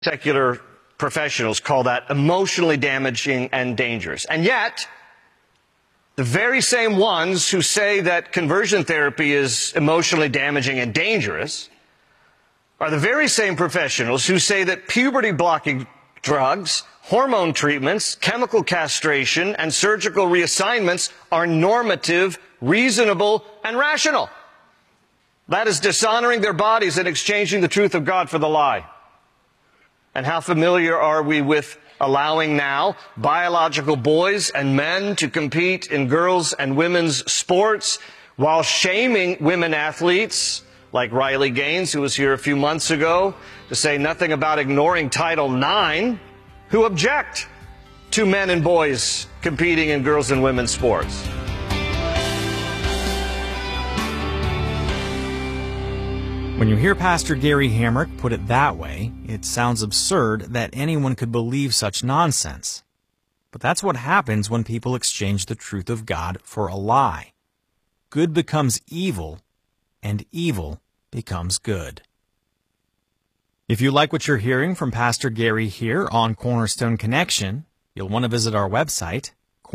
Secular professionals call that emotionally damaging and dangerous. And yet, the very same ones who say that conversion therapy is emotionally damaging and dangerous are the very same professionals who say that puberty-blocking drugs, hormone treatments, chemical castration, and surgical reassignments are normative, reasonable, and rational. That is dishonoring their bodies and exchanging the truth of God for the lie. And how familiar are we with allowing now biological boys and men to compete in girls' and women's sports while shaming women athletes like Riley Gaines, who was here a few months ago, to say nothing about ignoring Title IX, who object to men and boys competing in girls' and women's sports. When you hear Pastor Gary Hamrick put it that way, it sounds absurd that anyone could believe such nonsense. But that's what happens when people exchange the truth of God for a lie. Good becomes evil, and evil becomes good. If you like what you're hearing from Pastor Gary here on Cornerstone Connection, you'll want to visit our website,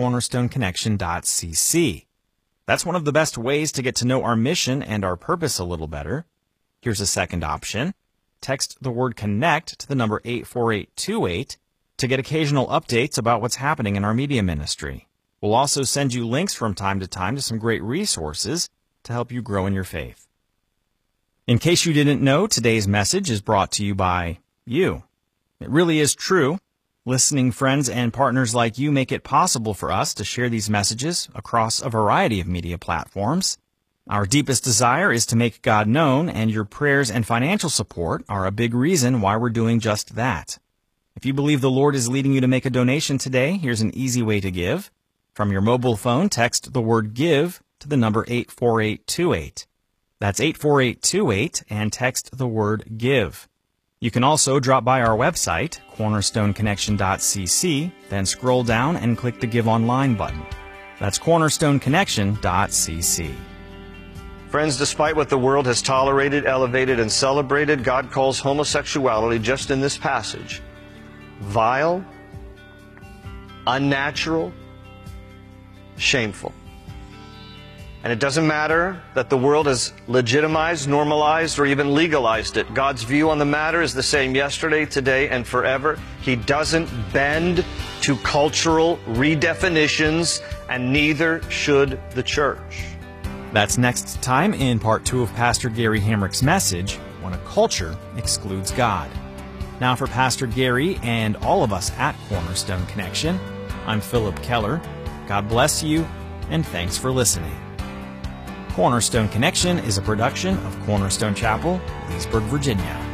cornerstoneconnection.cc. That's one of the best ways to get to know our mission and our purpose a little better. Here's a second option. Text the word CONNECT to the number 84828 to get occasional updates about what's happening in our media ministry. We'll also send you links from time to some great resources to help you grow in your faith. In case you didn't know, today's message is brought to you by you. It really is true. Listening friends and partners like you make it possible for us to share these messages across a variety of media platforms. Our deepest desire is to make God known, and your prayers and financial support are a big reason why we're doing just that. If you believe the Lord is leading you to make a donation today, here's an easy way to give. From your mobile phone, text the word GIVE to the number 84828. That's 84828, and text the word GIVE. You can also drop by our website, cornerstoneconnection.cc, then scroll down and click the Give Online button. That's cornerstoneconnection.cc. Friends, despite what the world has tolerated, elevated, and celebrated, God calls homosexuality, just in this passage, vile, unnatural, shameful. And it doesn't matter that the world has legitimized, normalized, or even legalized it. God's view on the matter is the same yesterday, today, and forever. He doesn't bend to cultural redefinitions, and neither should the church. That's next time in part 2 of Pastor Gary Hamrick's message, When a Culture Excludes God. Now for Pastor Gary and all of us at Cornerstone Connection, I'm Philip Keller. God bless you, and thanks for listening. Cornerstone Connection is a production of Cornerstone Chapel, Leesburg, Virginia.